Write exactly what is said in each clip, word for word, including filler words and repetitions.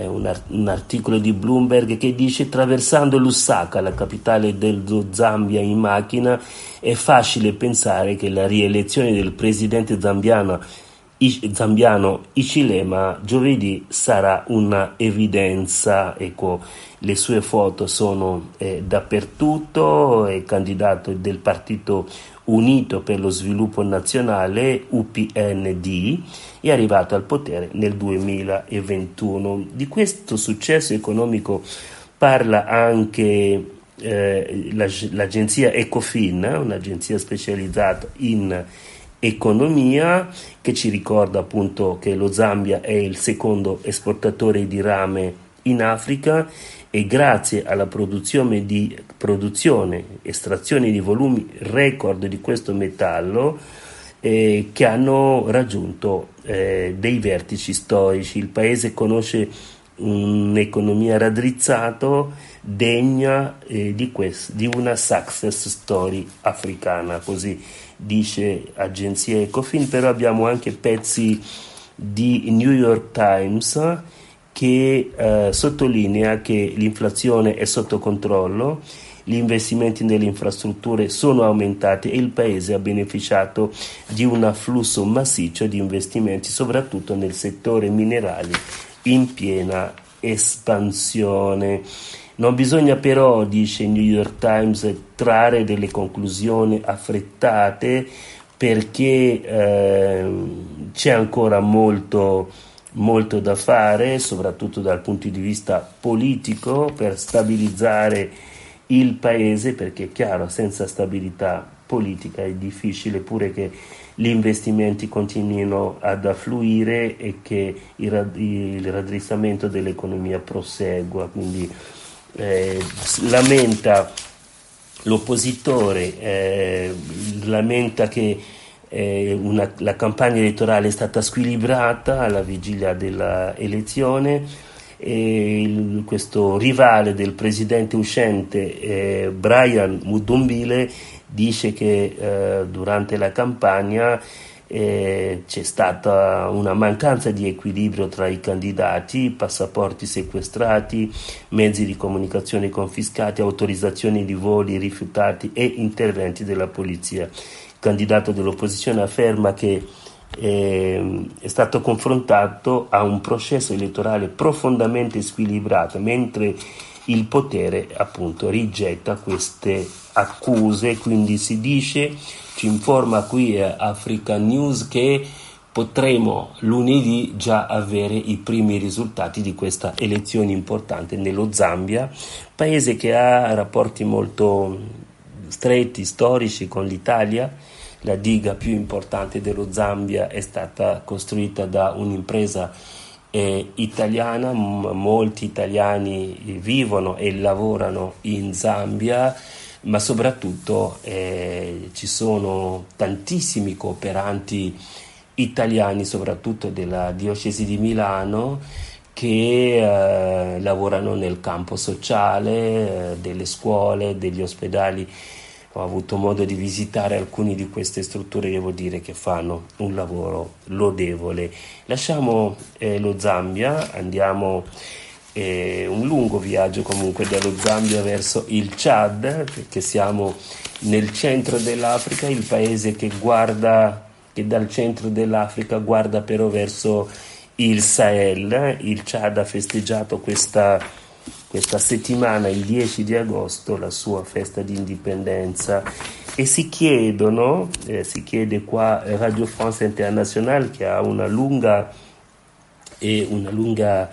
un, art- un articolo di Bloomberg che dice: attraversando Lusaka, la capitale dello Zambia, in macchina, è facile pensare che la rielezione del presidente zambiano, I- zambiano Hichilema giovedì sarà una evidenza. Ecco, le sue foto sono eh, dappertutto. È candidato del Partito Unito per lo Sviluppo Nazionale, U P N D, è arrivato al potere nel duemilaventuno. Di questo successo economico parla anche eh, la- l'agenzia Ecofin, un'agenzia specializzata in economia, che ci ricorda appunto che lo Zambia è il secondo esportatore di rame in Africa, e grazie alla produzione di produzione, estrazione di volumi record di questo metallo, eh, che hanno raggiunto eh, dei vertici storici. Il paese conosce un'economia raddrizzata degna eh, di, quest- di una success story africana, così dice agenzia Ecofin. Però abbiamo anche pezzi di New York Times che eh, sottolinea che l'inflazione è sotto controllo, gli investimenti nelle infrastrutture sono aumentati e il paese ha beneficiato di un afflusso massiccio di investimenti, soprattutto nel settore minerali in piena espansione. Non bisogna però, dice il New York Times, trarre delle conclusioni affrettate, perché eh, c'è ancora molto, molto da fare, soprattutto dal punto di vista politico, per stabilizzare il paese, perché è chiaro, senza stabilità politica è difficile pure che gli investimenti continuino ad affluire e che il, rad- il raddrizzamento dell'economia prosegua. Quindi eh, lamenta l'oppositore, eh, lamenta che eh, una, la campagna elettorale è stata squilibrata alla vigilia dell'elezione, e il, questo rivale del presidente uscente, eh, Brian Mudumbile, dice che eh, durante la campagna eh, c'è stata una mancanza di equilibrio tra i candidati, passaporti sequestrati, mezzi di comunicazione confiscati, autorizzazioni di voli rifiutati e interventi della polizia. Il candidato dell'opposizione afferma che eh, è stato confrontato a un processo elettorale profondamente squilibrato, mentre il potere appunto rigetta queste accuse. Quindi si dice, ci informa qui Africa News, che potremo lunedì già avere i primi risultati di questa elezione importante nello Zambia, paese che ha rapporti molto stretti, storici con l'Italia. La diga più importante dello Zambia è stata costruita da un'impresa eh, italiana, M- molti italiani vivono e lavorano in Zambia, ma soprattutto eh, ci sono tantissimi cooperanti italiani, soprattutto della diocesi di Milano, che eh, lavorano nel campo sociale, eh, delle scuole, degli ospedali. Ho avuto modo di visitare alcune di queste strutture, devo dire che fanno un lavoro lodevole. Lasciamo eh, lo Zambia, andiamo eh, un lungo viaggio comunque dallo Zambia verso il Chad, perché siamo nel centro dell'Africa, il paese che guarda, che dal centro dell'Africa guarda però verso il Sahel. Il Chad ha festeggiato questa questa settimana, il dieci di agosto, la sua festa di indipendenza, e si chiedono, eh, si chiede qua Radio France Internationale, che ha una lunga e una lunga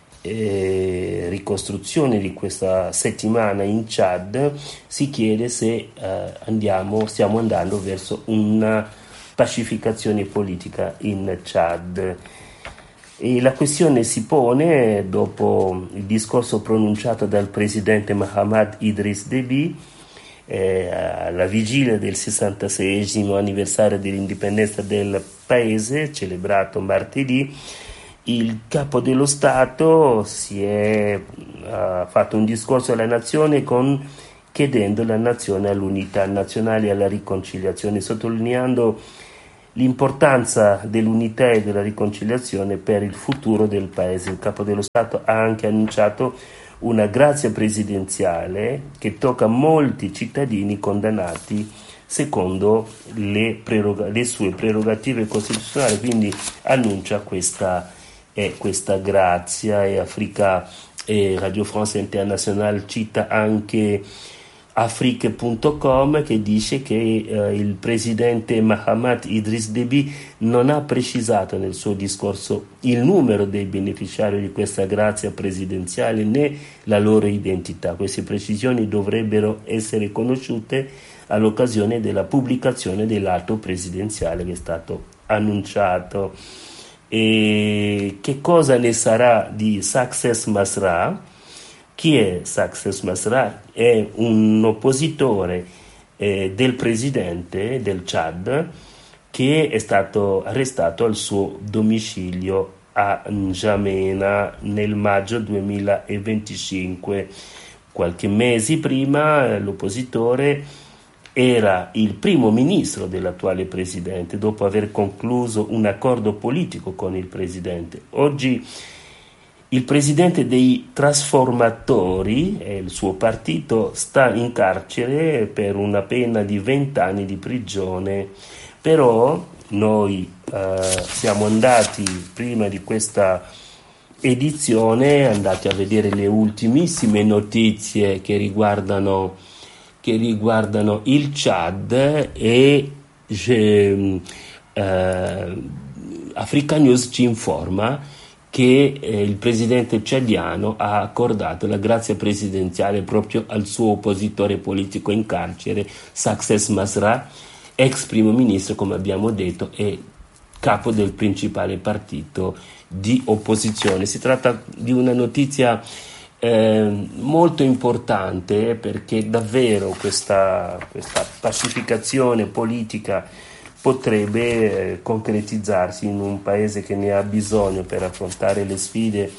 eh, ricostruzione di questa settimana in Chad, si chiede se eh, andiamo, stiamo andando verso una pacificazione politica in Chad. E la questione si pone dopo il discorso pronunciato dal presidente Mahamat Idriss Déby eh, alla vigilia del sessantaseiesimo anniversario dell'indipendenza del paese, celebrato martedì. Il capo dello Stato si è ha fatto un discorso alla nazione con, chiedendo la nazione all'unità nazionale e alla riconciliazione, sottolineando l'importanza dell'unità e della riconciliazione per il futuro del paese. Il Capo dello Stato ha anche annunciato una grazia presidenziale che tocca molti cittadini condannati secondo le, prerog- le sue prerogative costituzionali, quindi annuncia questa, eh, questa grazia. E Africa e Radio France Internationale cita anche Afrique punto com che dice che eh, il presidente Mahamat Idriss Déby non ha precisato nel suo discorso il numero dei beneficiari di questa grazia presidenziale né la loro identità. Queste precisioni dovrebbero essere conosciute all'occasione della pubblicazione dell'atto presidenziale che è stato annunciato. E che cosa ne sarà di Success Masra? Chi è Success Masra? È un oppositore eh, del presidente del Chad che è stato arrestato al suo domicilio a N'Djamena nel maggio duemilaventicinque. Qualche mese prima l'oppositore era il primo ministro dell'attuale presidente dopo aver concluso un accordo politico con il presidente. Oggi il presidente dei trasformatori e il suo partito sta in carcere per una pena di venti anni di prigione, però noi eh, siamo andati prima di questa edizione, andati a vedere le ultimissime notizie che riguardano, che riguardano il Chad e je, eh, Africa News ci informa che eh, il presidente ciadiano ha accordato la grazia presidenziale proprio al suo oppositore politico in carcere, Success Masra, ex primo ministro, come abbiamo detto, e capo del principale partito di opposizione. Si tratta di una notizia eh, molto importante perché davvero questa, questa pacificazione politica potrebbe eh, concretizzarsi in un paese che ne ha bisogno per affrontare le sfide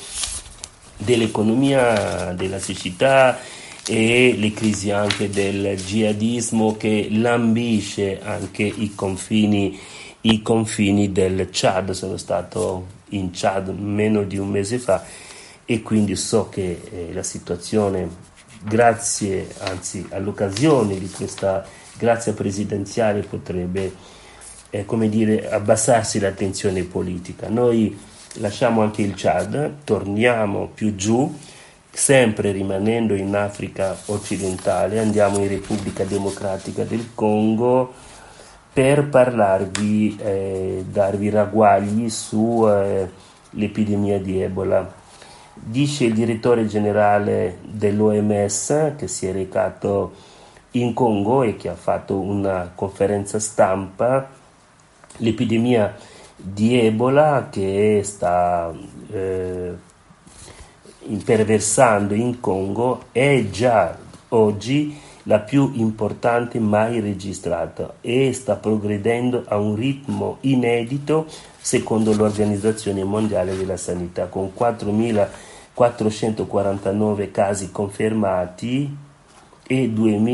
dell'economia, della siccità e le crisi anche del jihadismo che lambisce anche i confini, i confini del Chad. Sono stato in Chad meno di un mese fa e quindi so che eh, la situazione, grazie anzi all'occasione di questa grazia presidenziale, potrebbe Eh, come dire, abbassarsi la tensione politica. Noi lasciamo anche il Chad, torniamo più giù, sempre rimanendo in Africa occidentale, andiamo in Repubblica Democratica del Congo per parlarvi, eh, darvi ragguagli sull'epidemia eh, di Ebola. Dice il direttore generale dell'O M S che si è recato in Congo e che ha fatto una conferenza stampa. L'epidemia di Ebola che sta eh, imperversando in Congo è già oggi la più importante mai registrata e sta progredendo a un ritmo inedito secondo l'Organizzazione Mondiale della Sanità, con quattromilaquattrocentoquarantanove casi confermati e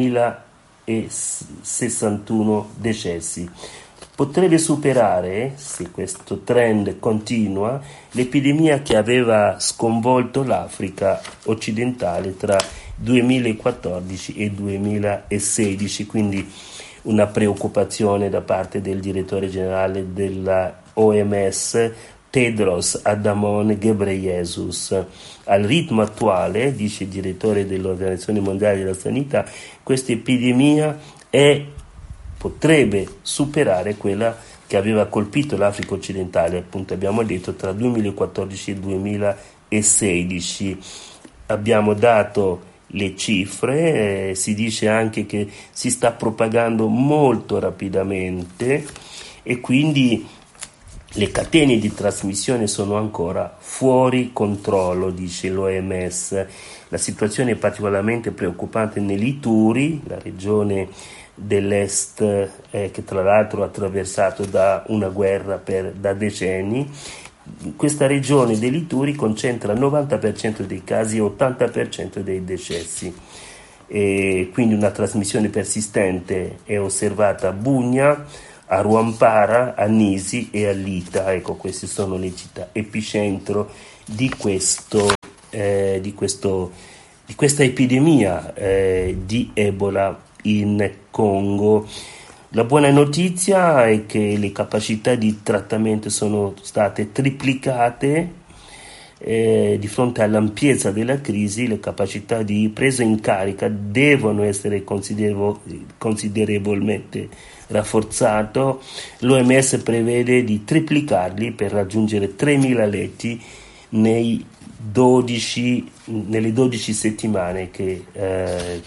duemilasessantuno decessi. Potrebbe superare, se questo trend continua, l'epidemia che aveva sconvolto l'Africa occidentale tra duemilaquattordici e duemilasedici, quindi una preoccupazione da parte del direttore generale della O M S Tedros Adhanom Ghebreyesus. Al ritmo attuale, dice il direttore dell'Organizzazione Mondiale della Sanità, questa epidemia è potrebbe superare quella che aveva colpito l'Africa occidentale, appunto abbiamo detto tra duemilaquattordici e duemilasedici. Abbiamo dato le cifre, eh, si dice anche che si sta propagando molto rapidamente e quindi le catene di trasmissione sono ancora fuori controllo, dice l'O M S. La situazione è particolarmente preoccupante nell'Ituri, la regione dell'est eh, che tra l'altro ha attraversato da una guerra per, da decenni. Questa regione dell'Ituri concentra il novanta per cento dei casi e ottanta per cento dei decessi, e quindi una trasmissione persistente è osservata a Bunia, a Rwampara, a Nisi e a Lita. Ecco, queste sono le città epicentro di questo, eh, di questo, di questa epidemia eh, di Ebola in Congo. La buona notizia è che le capacità di trattamento sono state triplicate. Eh, di fronte all'ampiezza della crisi, le capacità di presa in carica devono essere considerevol- considerevolmente rafforzate. L'O M S prevede di triplicarli per raggiungere tremila letti nei dodici, nelle dodici settimane che, eh,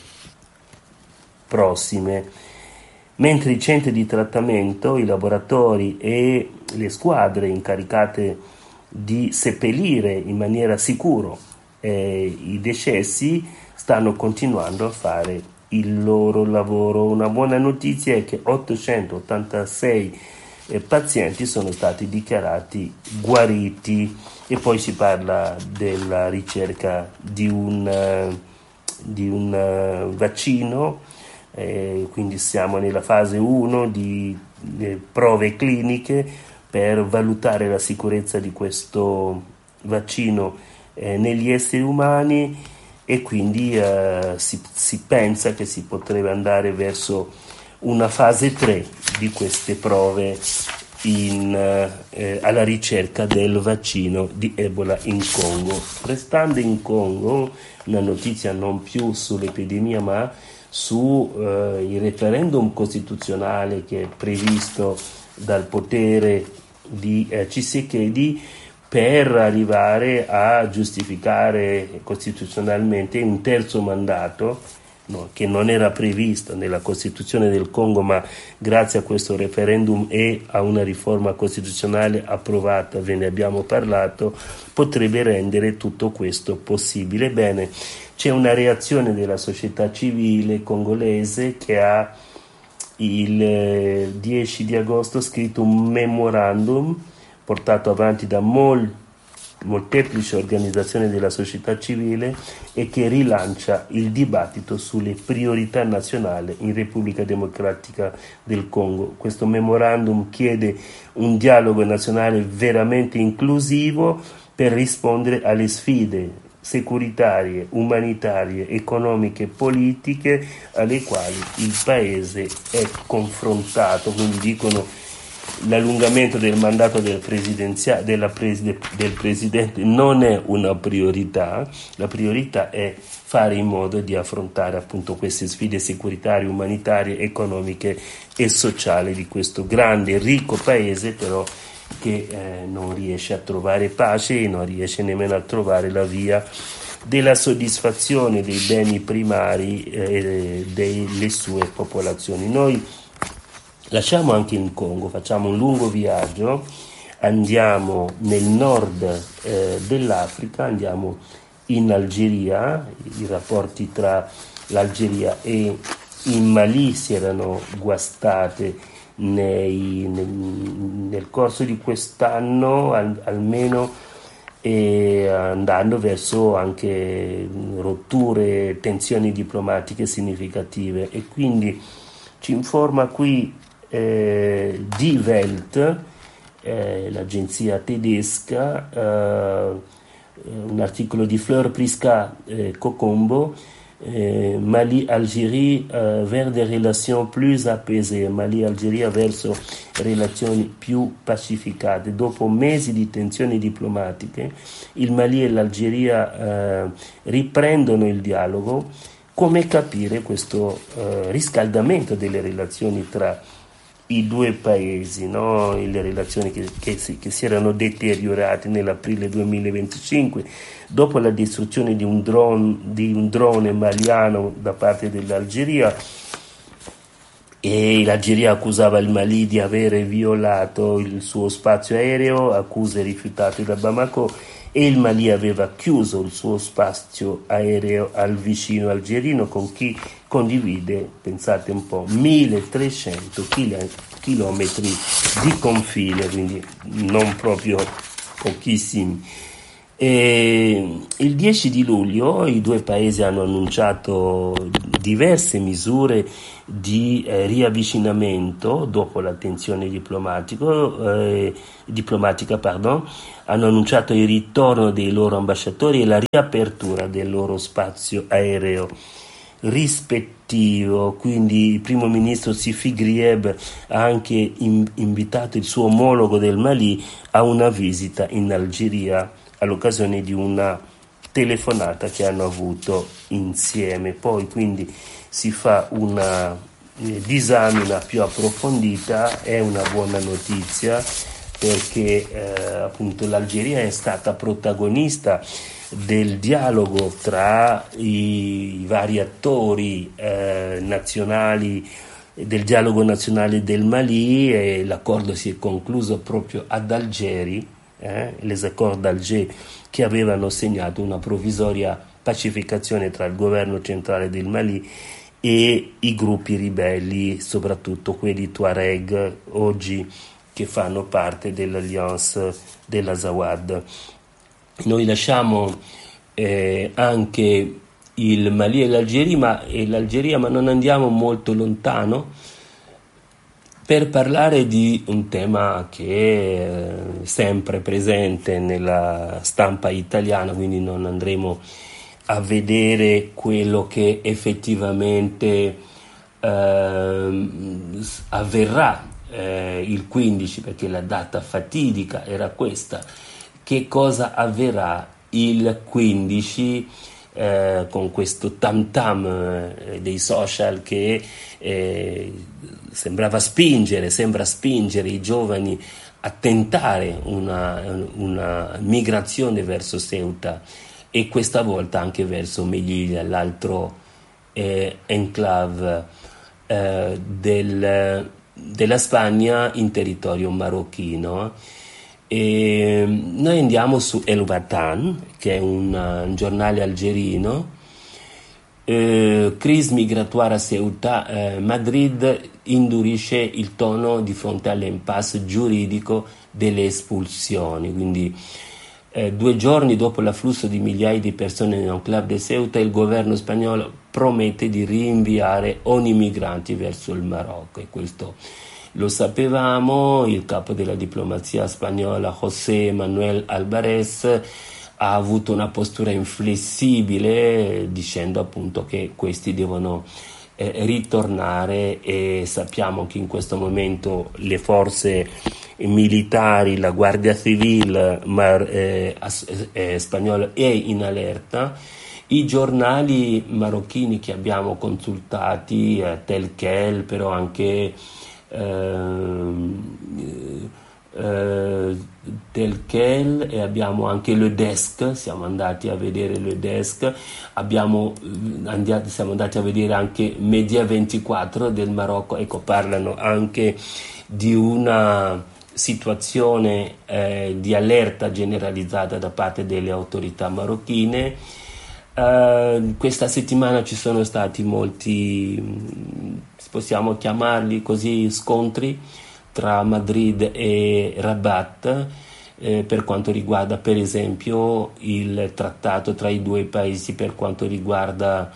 prossime, mentre i centri di trattamento, i laboratori e le squadre incaricate di seppellire in maniera sicura eh, i decessi stanno continuando a fare il loro lavoro. Una buona notizia è che ottocentottantasei eh, pazienti sono stati dichiarati guariti, e poi si parla della ricerca di un, uh, di un uh, vaccino, eh, quindi siamo nella fase uno di eh, prove cliniche per valutare la sicurezza di questo vaccino eh, negli esseri umani, e quindi eh, si, si pensa che si potrebbe andare verso una fase tre di queste prove in, eh, alla ricerca del vaccino di Ebola in Congo. Restando in Congo, una notizia non più sull'epidemia ma su eh, il referendum costituzionale che è previsto dal potere di eh, Tshisekedi per arrivare a giustificare costituzionalmente un terzo mandato, no, che non era previsto nella Costituzione del Congo, ma grazie a questo referendum e a una riforma costituzionale approvata, ve ne abbiamo parlato, potrebbe rendere tutto questo possibile. Bene, c'è una reazione della società civile congolese che ha il dieci di agosto scritto un memorandum portato avanti da mol, molteplici organizzazioni della società civile e che rilancia il dibattito sulle priorità nazionali in Repubblica Democratica del Congo. Questo memorandum chiede un dialogo nazionale veramente inclusivo per rispondere alle sfide securitarie, umanitarie, economiche, politiche alle quali il paese è confrontato. Quindi dicono l'allungamento del mandato del, presidenziale, della preside, del presidente non è una priorità, la priorità è fare in modo di affrontare appunto queste sfide securitarie, umanitarie, economiche e sociali di questo grande e ricco paese, però che eh, non riesce a trovare pace e non riesce nemmeno a trovare la via della soddisfazione dei beni primari eh, delle sue popolazioni. Noi lasciamo anche il Congo, facciamo un lungo viaggio, andiamo nel nord eh, dell'Africa, andiamo in Algeria. I rapporti tra l'Algeria e il Mali si erano guastate Nei, nel, nel corso di quest'anno al, almeno, e andando verso anche rotture, tensioni diplomatiche significative. E quindi ci informa qui eh, Die Welt, eh, l'agenzia tedesca, eh, un articolo di Fleur Prisca eh, Cocombo, Eh, Mali-Algérie eh, vers des relations plus apaisées, Mali-Algeria verso relazioni più pacificate. Dopo mesi di tensioni diplomatiche, il Mali e l'Algeria eh, riprendono il dialogo. Come capire questo eh, riscaldamento delle relazioni tra i due paesi, no? Le relazioni che, che, si, che si erano deteriorate nell'aprile duemilaventicinque dopo la distruzione di un drone, di un drone maliano da parte dell'Algeria, e l'Algeria accusava il Mali di avere violato il suo spazio aereo, accuse rifiutate da Bamako, e il Mali aveva chiuso il suo spazio aereo al vicino algerino, con chi condivide, pensate un po', milletrecento chilometri di confine, quindi non proprio pochissimi. E il dieci di luglio i due paesi hanno annunciato diverse misure di eh, riavvicinamento dopo la tensione diplomatico, eh, diplomatica. Pardon, hanno annunciato il ritorno dei loro ambasciatori e la riapertura del loro spazio aereo rispettivo. Quindi il primo ministro Sifi Grieb ha anche in, invitato il suo omologo del Mali a una visita in Algeria all'occasione di una telefonata che hanno avuto insieme. Poi quindi si fa una eh, disamina più approfondita. È una buona notizia perché eh, appunto l'Algeria è stata protagonista del dialogo tra i, i vari attori eh, nazionali, del dialogo nazionale del Mali, e l'accordo si è concluso proprio ad Algeri, eh, les accords d'Alger, che avevano segnato una provvisoria pacificazione tra il governo centrale del Mali e i gruppi ribelli, soprattutto quelli Tuareg, oggi che fanno parte dell'Alliance dell'Azawad. Noi lasciamo eh, anche il Mali e l'Algeria, ma, e l'Algeria, ma non andiamo molto lontano per parlare di un tema che è sempre presente nella stampa italiana, quindi non andremo a vedere quello che effettivamente eh, avverrà eh, il quindici, perché la data fatidica era questa. Che cosa avverrà il quindici eh, con questo tam tam eh, dei social che eh, sembrava spingere, sembra spingere i giovani a tentare una, una migrazione verso Ceuta e questa volta anche verso Melilla, l'altro eh, enclave eh, del, della Spagna in territorio marocchino. E noi andiamo su El Watan, che è un, un giornale algerino. Eh, crisi migratoria a Ceuta, eh, Madrid indurisce il tono di fronte all'impasse giuridico delle espulsioni. Quindi eh, due giorni dopo l'afflusso di migliaia di persone nell'enclave di Ceuta, il governo spagnolo promette di rinviare ogni migrante verso il Marocco, e questo lo sapevamo. Il capo della diplomazia spagnola, José Manuel Álvarez, ha avuto una postura inflessibile, dicendo appunto che questi devono eh, ritornare, e sappiamo che in questo momento le forze militari, la Guardia Civile mar, eh, eh, spagnola è in allerta. I giornali marocchini che abbiamo consultati, eh, Telquel, però anche eh, eh, Telquel, e abbiamo anche Le Desk, siamo andati a vedere Le Desk, abbiamo andiamo, siamo andati a vedere anche Media ventiquattro del Marocco, ecco, parlano anche di una situazione eh, di allerta generalizzata da parte delle autorità marocchine. Uh, questa settimana ci sono stati molti, possiamo chiamarli così, scontri tra Madrid e Rabat eh, per quanto riguarda per esempio il trattato tra i due paesi per quanto riguarda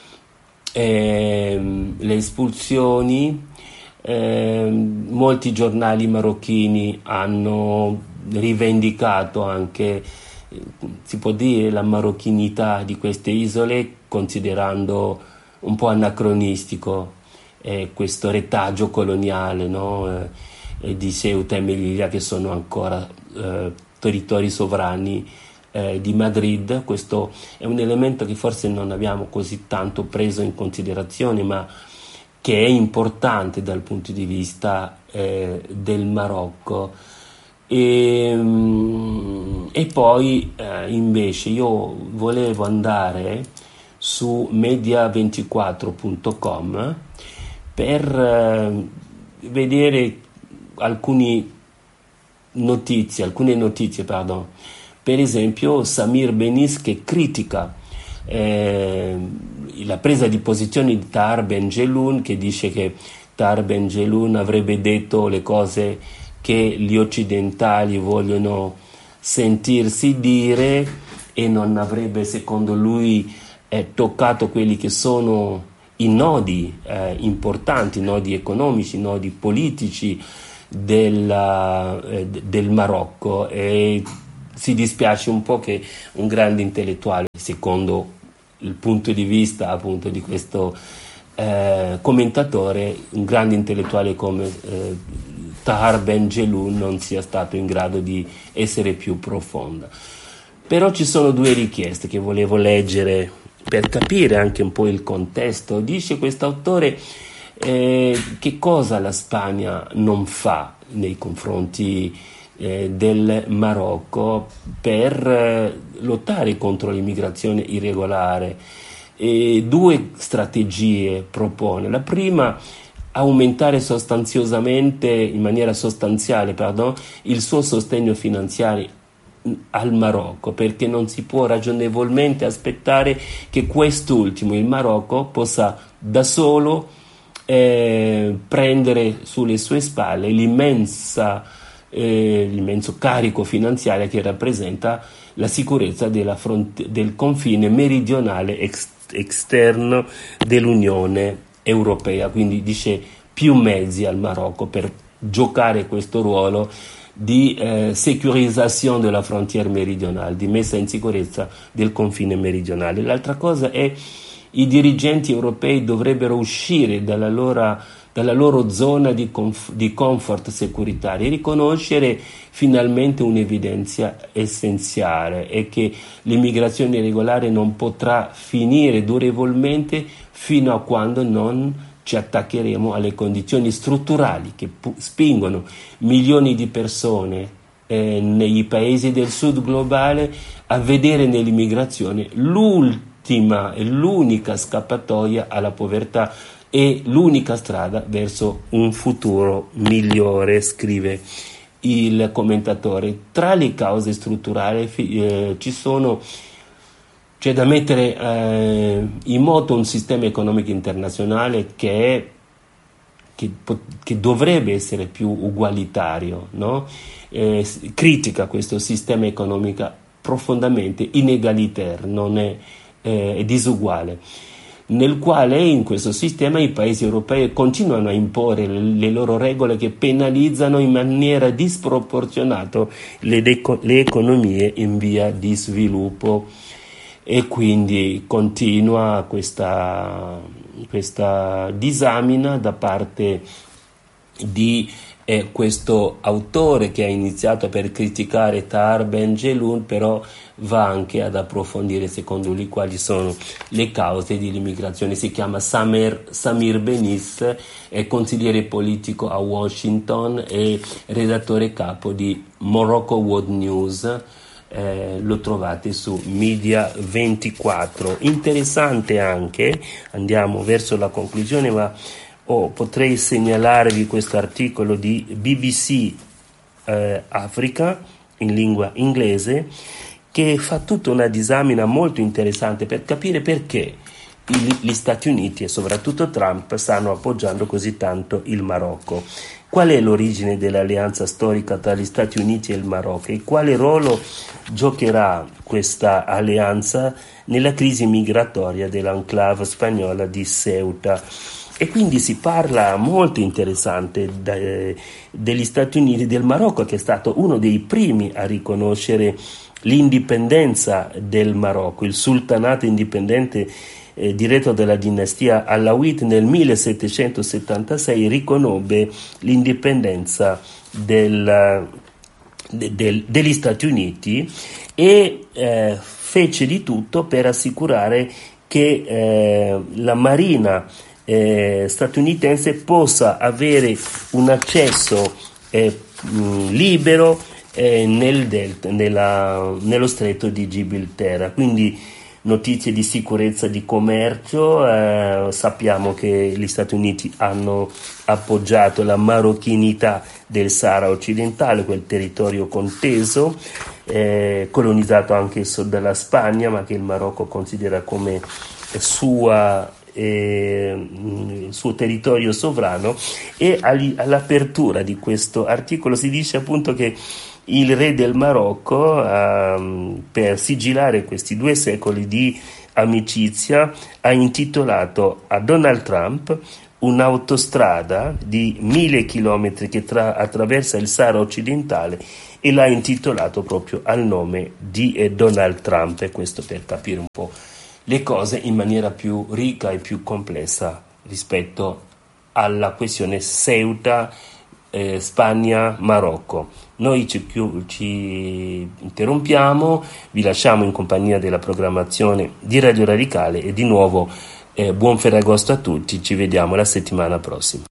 eh, le espulsioni. Eh, molti giornali marocchini hanno rivendicato anche, si può dire, la marocchinità di queste isole, considerando un po' anacronistico eh, questo retaggio coloniale, no? eh, di Ceuta e Melilla, che sono ancora eh, territori sovrani eh, di Madrid. Questo è un elemento che forse non abbiamo così tanto preso in considerazione, ma che è importante dal punto di vista eh, del Marocco. E, e poi eh, invece io volevo andare su media ventiquattro punto com per eh, vedere alcune notizie, alcune notizie, pardon. Per esempio Samir Benis, che critica eh, la presa di posizione di Tahar Ben-Jelloun, che dice che Tahar Ben-Jelloun avrebbe detto le cose che gli occidentali vogliono sentirsi dire e non avrebbe, secondo lui, eh, toccato quelli che sono i nodi eh, importanti, nodi economici, nodi politici della, eh, del Marocco, e si dispiace un po' che un grande intellettuale, secondo il punto di vista appunto di questo eh, commentatore, un grande intellettuale come eh, Tahar Ben Jelloun non sia stato in grado di essere più profonda. Però ci sono due richieste che volevo leggere per capire anche un po' il contesto. Dice quest'autore eh, che cosa la Spagna non fa nei confronti eh, del Marocco per eh, lottare contro l'immigrazione irregolare. E due strategie propone. La prima, aumentare sostanziosamente, in maniera sostanziale, pardon, il suo sostegno finanziario al Marocco, perché non si può ragionevolmente aspettare che quest'ultimo, il Marocco, possa da solo eh, prendere sulle sue spalle l'immensa, eh, l'immenso carico finanziario che rappresenta la sicurezza della fronte- del confine meridionale ex- esterno dell'Unione Europea. Quindi dice più mezzi al Marocco per giocare questo ruolo di eh, securizzazione della frontiera meridionale, di messa in sicurezza del confine meridionale. L'altra cosa è i dirigenti europei dovrebbero uscire dalla loro, dalla loro zona di, conf- di comfort securitario e riconoscere finalmente un'evidenza essenziale, è che l'immigrazione irregolare non potrà finire durevolmente fino a quando non ci attaccheremo alle condizioni strutturali che pu- spingono milioni di persone eh, nei paesi del sud globale a vedere nell'immigrazione l'ultima e l'unica scappatoia alla povertà e l'unica strada verso un futuro migliore, scrive il commentatore. Tra le cause strutturali eh, ci sono C'è da mettere eh, in moto un sistema economico internazionale che, è, che, che dovrebbe essere più ugualitario, no? Eh, critica questo sistema economico profondamente inegalitaire, non è, eh, è disuguale, nel quale in questo sistema i paesi europei continuano a imporre le, le loro regole che penalizzano in maniera disproporzionata le, deco- le economie in via di sviluppo. E quindi continua questa, questa disamina da parte di eh, questo autore che ha iniziato per criticare Tahar Ben Jelloun, però va anche ad approfondire secondo lui quali sono le cause dell'immigrazione. Si chiama Samer, Samir Benis, è consigliere politico a Washington e redattore capo di Morocco World News. Eh, lo trovate su Media ventiquattro. Interessante anche, andiamo verso la conclusione, ma oh, potrei segnalarvi questo articolo di B B C eh, Africa in lingua inglese, che fa tutta una disamina molto interessante per capire perché gli Stati Uniti e soprattutto Trump stanno appoggiando così tanto il Marocco. Qual è l'origine dell'alleanza storica tra gli Stati Uniti e il Marocco e quale ruolo giocherà questa alleanza nella crisi migratoria dell'enclave spagnola di Ceuta? E quindi si parla molto interessante de, degli Stati Uniti e del Marocco, che è stato uno dei primi a riconoscere l'indipendenza del Marocco. Il sultanato indipendente Eh, diretto dalla dinastia Alawite nel millesettecentosettantasei riconobbe l'indipendenza del, de, del, degli Stati Uniti e eh, fece di tutto per assicurare che eh, la marina eh, statunitense possa avere un accesso eh, mh, libero eh, nel delta, nella, nello stretto di Gibilterra. Quindi notizie di sicurezza di commercio, eh, sappiamo che gli Stati Uniti hanno appoggiato la marocchinità del Sahara occidentale, quel territorio conteso, eh, colonizzato anche dalla Spagna, ma che il Marocco considera come sua, eh, suo territorio sovrano. E all'apertura di questo articolo si dice appunto che il re del Marocco, uh, per sigillare questi due secoli di amicizia, ha intitolato a Donald Trump un'autostrada di mille chilometri che tra- attraversa il Sahara occidentale, e l'ha intitolato proprio al nome di eh, Donald Trump, e questo per capire un po' le cose in maniera più ricca e più complessa rispetto alla questione Ceuta, eh, Spagna, Marocco. Noi ci, ci interrompiamo, vi lasciamo in compagnia della programmazione di Radio Radicale e di nuovo eh, buon Ferragosto a tutti, ci vediamo la settimana prossima.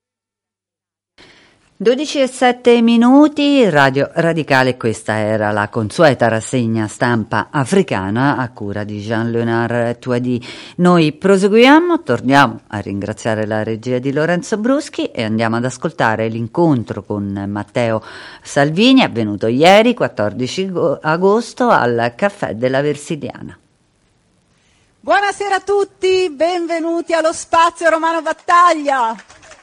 dodici e sette minuti, Radio Radicale, questa era la consueta rassegna stampa africana a cura di Jean-Léonard Touady. Noi proseguiamo, torniamo a ringraziare la regia di Lorenzo Bruschi e andiamo ad ascoltare l'incontro con Matteo Salvini, avvenuto ieri quattordici agosto al Caffè della Versiliana. Buonasera a tutti, benvenuti allo spazio Romano Battaglia.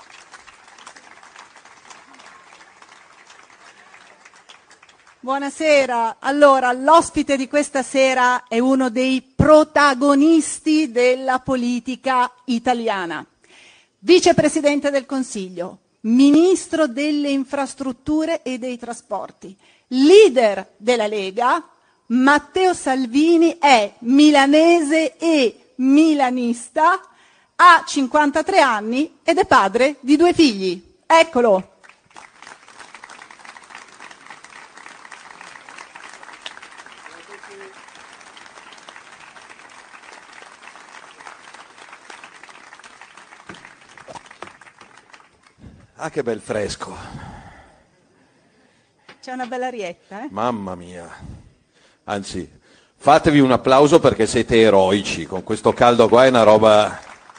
Buonasera, allora l'ospite di questa sera è uno dei protagonisti della politica italiana, vicepresidente del Consiglio, ministro delle infrastrutture e dei trasporti, leader della Lega. Matteo Salvini è milanese e milanista, ha cinquantatré anni ed è padre di due figli. Eccolo. Ah, che bel fresco. C'è una bella arietta, eh? Mamma mia. Anzi, fatevi un applauso perché siete eroici. Con questo caldo qua è una roba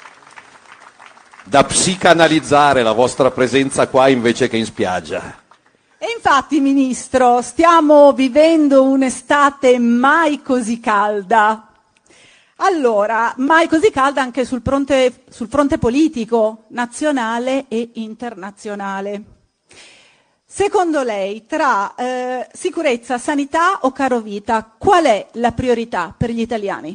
da psicanalizzare, la vostra presenza qua invece che in spiaggia. E infatti, Ministro, stiamo vivendo un'estate mai così calda. Allora, mai così calda anche sul fronte, sul fronte politico, nazionale e internazionale. Secondo lei, tra eh, sicurezza, sanità o carovita, qual è la priorità per gli italiani?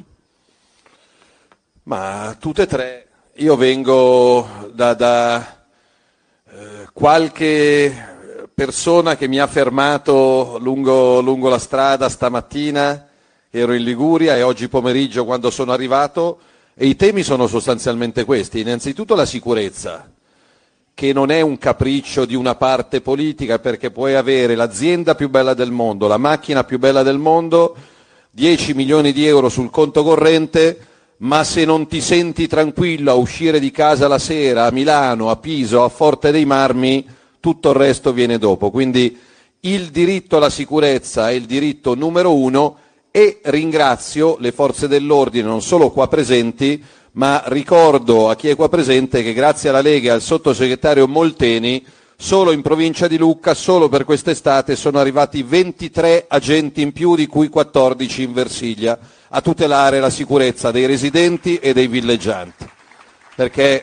Ma tutte e tre. Io vengo da, da eh, qualche persona che mi ha fermato lungo, lungo la strada stamattina. Ero in Liguria e oggi pomeriggio quando sono arrivato, e i temi sono sostanzialmente questi. Innanzitutto la sicurezza, che non è un capriccio di una parte politica, perché puoi avere l'azienda più bella del mondo, la macchina più bella del mondo, dieci milioni di euro sul conto corrente, ma se non ti senti tranquillo a uscire di casa la sera a Milano, a Piso, a Forte dei Marmi, tutto il resto viene dopo. Quindi il diritto alla sicurezza è il diritto numero uno. E ringrazio le forze dell'ordine non solo qua presenti, ma ricordo a chi è qua presente che grazie alla Lega e al sottosegretario Molteni, solo in provincia di Lucca, solo per quest'estate, sono arrivati ventitré agenti in più, di cui quattordici in Versilia, a tutelare la sicurezza dei residenti e dei villeggianti. Perché,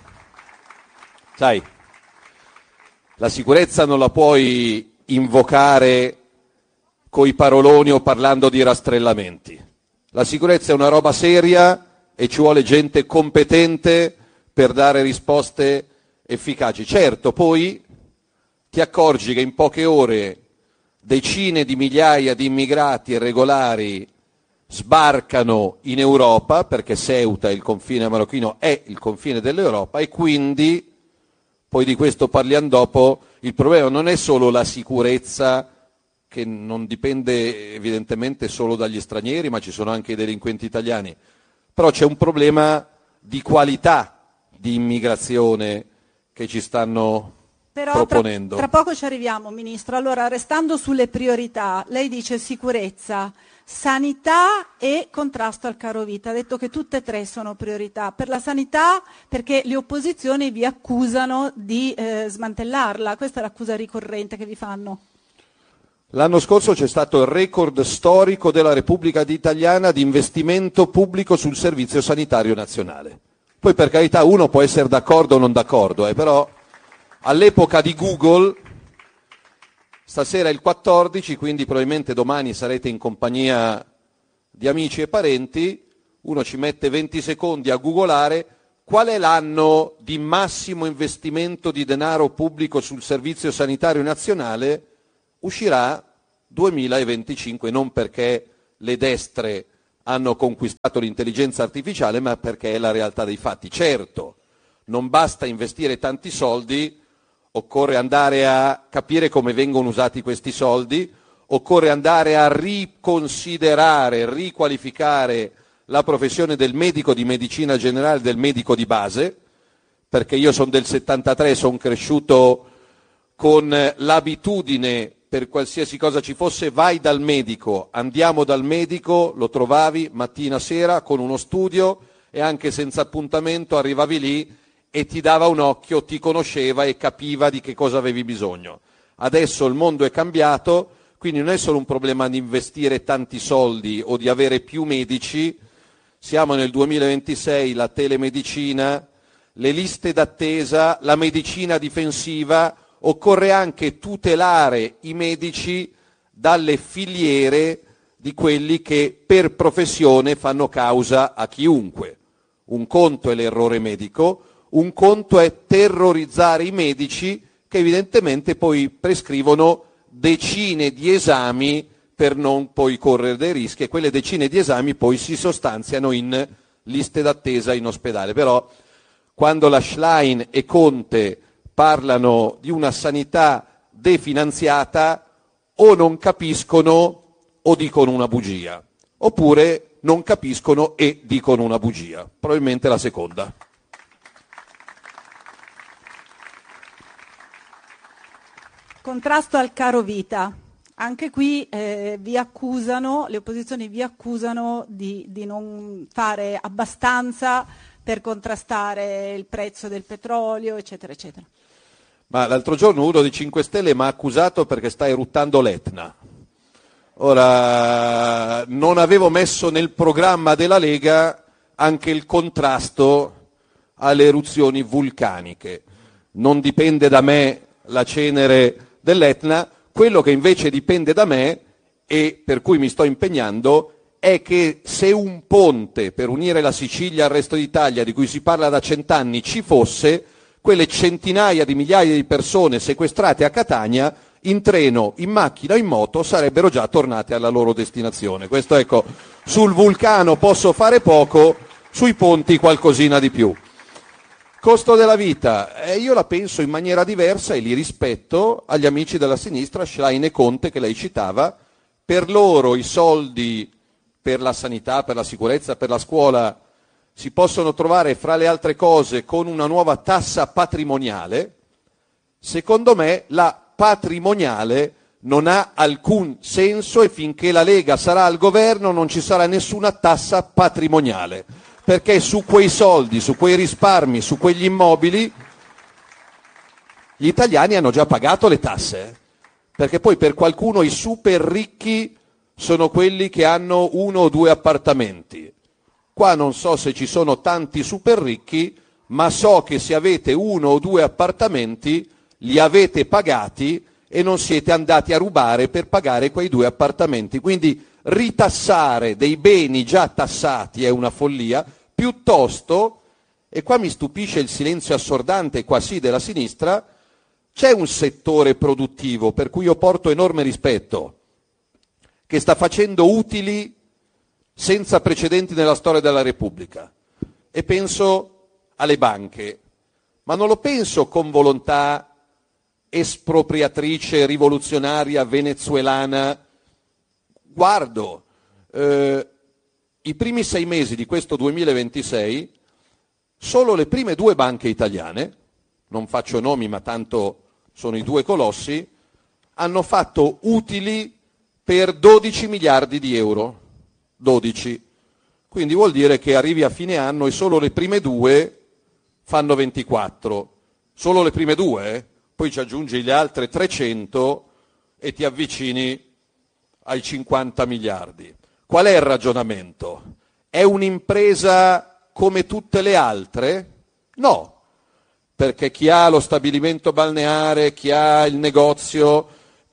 sai, la sicurezza non la puoi invocare coi paroloni o parlando di rastrellamenti. La sicurezza è una roba seria e ci vuole gente competente per dare risposte efficaci. Certo, poi ti accorgi che in poche ore decine di migliaia di immigrati irregolari sbarcano in Europa, perché Ceuta, il confine marocchino, è il confine dell'Europa, e quindi, poi di questo parliamo dopo, il problema non è solo la sicurezza, che non dipende evidentemente solo dagli stranieri, ma ci sono anche i delinquenti italiani. Però c'è un problema di qualità di immigrazione che ci stanno Però proponendo. Tra, tra poco ci arriviamo, Ministro. Allora, restando sulle priorità, lei dice sicurezza, sanità e contrasto al carovita. Ha detto che tutte e tre sono priorità. Per la sanità, perché le opposizioni vi accusano di eh, smantellarla. Questa è l'accusa ricorrente che vi fanno. L'anno scorso c'è stato il record storico della Repubblica Italiana di investimento pubblico sul servizio sanitario nazionale. Poi per carità uno può essere d'accordo o non d'accordo, eh, però all'epoca di Google Stasera è il quattordici, quindi probabilmente domani sarete in compagnia di amici e parenti. Uno ci mette venti secondi a googolare qual è l'anno di massimo investimento di denaro pubblico sul servizio sanitario nazionale, uscirà duemilaventicinque, non perché le destre hanno conquistato l'intelligenza artificiale, ma perché è la realtà dei fatti. Certo, non basta investire tanti soldi, occorre andare a capire come vengono usati questi soldi, occorre andare a riconsiderare, riqualificare la professione del medico di medicina generale, del medico di base, perché io sono del settantatré, sono cresciuto con l'abitudine, per qualsiasi cosa ci fosse, vai dal medico, andiamo dal medico, lo trovavi mattina sera con uno studio e anche senza appuntamento arrivavi lì e ti dava un occhio, ti conosceva e capiva di che cosa avevi bisogno. Adesso il mondo è cambiato, quindi non è solo un problema di investire tanti soldi o di avere più medici. Siamo nel duemilaventisei, la telemedicina, le liste d'attesa, la medicina difensiva, occorre anche tutelare i medici dalle filiere di quelli che per professione fanno causa a chiunque. Un conto è l'errore medico, un conto è terrorizzare i medici che evidentemente poi prescrivono decine di esami per non poi correre dei rischi, e quelle decine di esami poi si sostanziano in liste d'attesa in ospedale. Però quando la Schlein e Conte parlano di una sanità definanziata, o non capiscono o dicono una bugia, oppure non capiscono e dicono una bugia, probabilmente la seconda. Contrasto al caro vita. Anche qui eh, vi accusano, le opposizioni vi accusano di, di non fare abbastanza per contrastare il prezzo del petrolio, eccetera, eccetera. Ma l'altro giorno uno dei cinque Stelle mi ha accusato perché sta eruttando l'Etna. Ora, non avevo messo nel programma della Lega anche il contrasto alle eruzioni vulcaniche. Non dipende da me la cenere dell'Etna. Quello che invece dipende da me, e per cui mi sto impegnando, è che se un ponte per unire la Sicilia al resto d'Italia, di cui si parla da cent'anni, ci fosse, quelle centinaia di migliaia di persone sequestrate a Catania, in treno, in macchina o in moto, sarebbero già tornate alla loro destinazione. Questo, ecco, sul vulcano posso fare poco, sui ponti qualcosina di più. Costo della vita, eh, io la penso in maniera diversa e li rispetto agli amici della sinistra, Schlein e Conte, che lei citava. Per loro i soldi per la sanità, per la sicurezza, per la scuola si possono trovare, fra le altre cose, con una nuova tassa patrimoniale. Secondo me la patrimoniale non ha alcun senso, e finché la Lega sarà al governo non ci sarà nessuna tassa patrimoniale, perché su quei soldi, su quei risparmi, su quegli immobili, gli italiani hanno già pagato le tasse, perché poi per qualcuno i super ricchi sono quelli che hanno uno o due appartamenti. Qua non so se ci sono tanti super ricchi, ma so che se avete uno o due appartamenti li avete pagati e non siete andati a rubare per pagare quei due appartamenti. Quindi ritassare dei beni già tassati è una follia. Piuttosto, e qua mi stupisce il silenzio assordante, qua sì, della sinistra, c'è un settore produttivo per cui io porto enorme rispetto, che sta facendo utili senza precedenti nella storia della Repubblica, e penso alle banche, ma non lo penso con volontà espropriatrice, rivoluzionaria, venezuelana. Guardo, eh, i primi sei mesi di questo duemilaventisei, solo le prime due banche italiane, non faccio nomi ma tanto sono i due colossi, hanno fatto utili per dodici miliardi di euro. dodici. Quindi vuol dire che arrivi a fine anno e solo le prime due fanno ventiquattro. Solo le prime due, eh? Poi ci aggiungi le altre trecento e ti avvicini ai cinquanta miliardi. Qual è il ragionamento? È un'impresa come tutte le altre? No, perché chi ha lo stabilimento balneare, chi ha il negozio,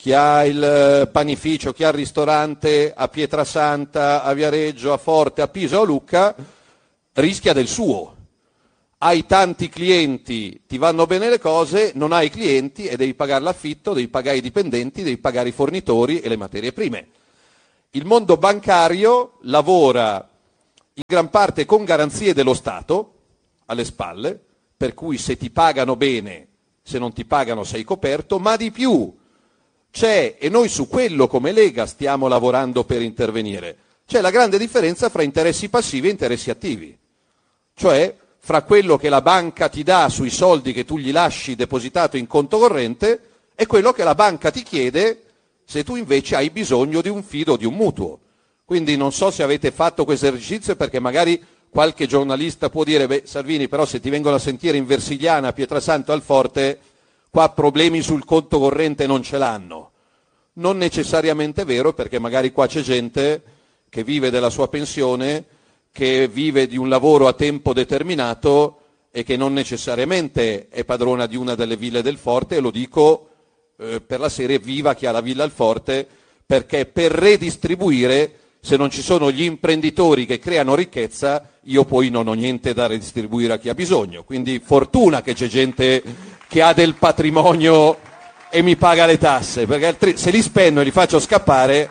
chi ha il panificio, chi ha il ristorante a Pietrasanta, a Viareggio, a Forte, a Pisa o a Lucca, rischia del suo. Hai tanti clienti, ti vanno bene le cose, non hai clienti e devi pagare l'affitto, devi pagare i dipendenti, devi pagare i fornitori e le materie prime. Il mondo bancario lavora in gran parte con garanzie dello Stato alle spalle, per cui se ti pagano bene, se non ti pagano sei coperto, ma di più c'è, e noi su quello come Lega stiamo lavorando per intervenire, c'è la grande differenza fra interessi passivi e interessi attivi, cioè fra quello che la banca ti dà sui soldi che tu gli lasci depositato in conto corrente e quello che la banca ti chiede se tu invece hai bisogno di un fido o di un mutuo. Quindi non so se avete fatto questo esercizio, perché magari qualche giornalista può dire, beh Salvini, però se ti vengono a sentire in Versigliana, a Pietrasanta, al Forte, qua problemi sul conto corrente non ce l'hanno. Non necessariamente vero, perché magari qua c'è gente che vive della sua pensione, che vive di un lavoro a tempo determinato e che non necessariamente è padrona di una delle ville del Forte, e lo dico eh, per la serie viva chi ha la villa al Forte, perché per redistribuire, se non ci sono gli imprenditori che creano ricchezza, io poi non ho niente da redistribuire a chi ha bisogno. Quindi fortuna che c'è gente che ha del patrimonio e mi paga le tasse, perché altri, se li spendo e li faccio scappare,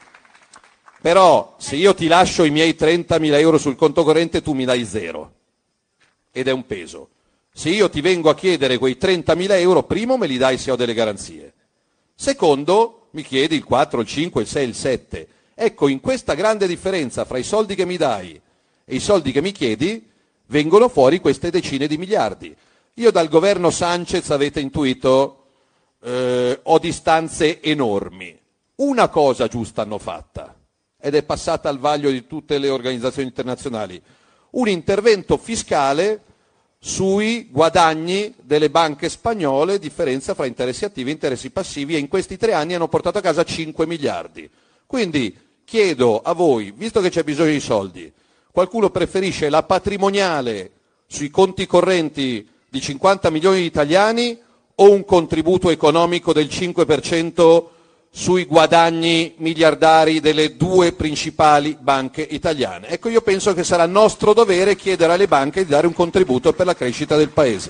però se io ti lascio i miei trentamila euro sul conto corrente tu mi dai zero, ed è un peso. Se io ti vengo a chiedere quei trentamila euro, primo me li dai se ho delle garanzie, secondo mi chiedi il quattro, il cinque, il sei, il sette. Ecco, in questa grande differenza fra i soldi che mi dai e i soldi che mi chiedi vengono fuori queste decine di miliardi. Io dal governo Sanchez, avete intuito, eh, ho distanze enormi. Una cosa giusta hanno fatta, ed è passata al vaglio di tutte le organizzazioni internazionali, un intervento fiscale sui guadagni delle banche spagnole, differenza fra interessi attivi e interessi passivi, e in questi tre anni hanno portato a casa cinque miliardi. Quindi chiedo a voi, visto che c'è bisogno di soldi, qualcuno preferisce la patrimoniale sui conti correnti di cinquanta milioni di italiani o un contributo economico del cinque per cento sui guadagni miliardari delle due principali banche italiane? Ecco, io penso che sarà nostro dovere chiedere alle banche di dare un contributo per la crescita del Paese.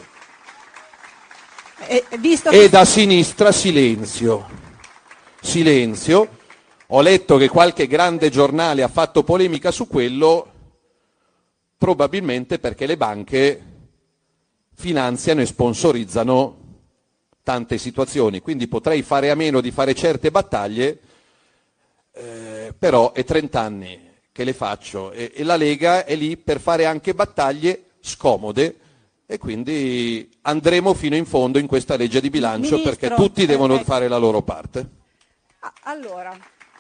E, visto e che... da sinistra silenzio. Silenzio. Ho letto che qualche grande giornale ha fatto polemica su quello, probabilmente perché le banche finanziano e sponsorizzano tante situazioni, quindi potrei fare a meno di fare certe battaglie, eh, però è trent'anni che le faccio e, e la Lega è lì per fare anche battaglie scomode, e quindi andremo fino in fondo in questa legge di bilancio. Ministro, perché tutti devono eh, fare la loro parte. Allora,